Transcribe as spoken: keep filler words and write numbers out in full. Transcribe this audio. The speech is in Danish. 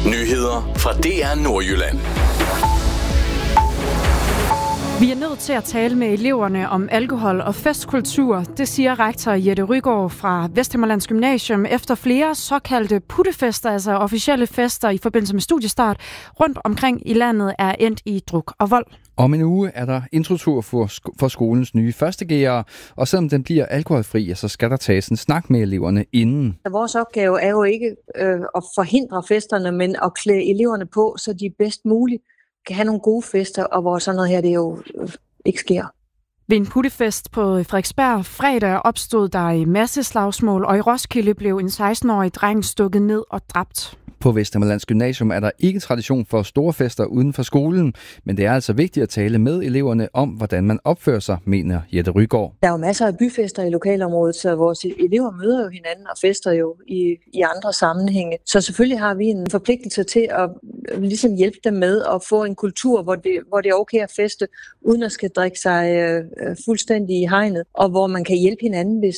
Nyheder fra D R Nordjylland. Vi er nødt til at tale med eleverne om alkohol og festkultur. Det siger rektor Jette Rygaard fra Vesthimmerlands Gymnasium efter flere såkaldte puttefester, altså officielle fester i forbindelse med studiestart, rundt omkring i landet er endt i druk og vold. Om en uge er der introtur for, sk- for skolens nye førstegærere, og selvom den bliver alkoholfri, så skal der tages en snak med eleverne inden. Vores opgave er jo ikke øh, at forhindre festerne, men at klæde eleverne på, så de bedst muligt kan have nogle gode fester, og hvor sådan noget her det jo øh, ikke sker. Ved en puttefest på Frederiksberg fredag opstod der i masse slagsmål, og i Roskilde blev en seksten-årig dreng stukket ned og dræbt. På Vesthimmerlands Gymnasium er der ikke tradition for store fester uden for skolen, men det er altså vigtigt at tale med eleverne om, hvordan man opfører sig, mener Jette Rygaard. Der er jo masser af byfester i lokalområdet, så vores elever møder jo hinanden og fester jo i, i andre sammenhænge. Så selvfølgelig har vi en forpligtelse til at ligesom hjælpe dem med at få en kultur, hvor det, hvor det er okay at feste, uden at skal drikke sig øh, fuldstændig i hegnet, og hvor man kan hjælpe hinanden, hvis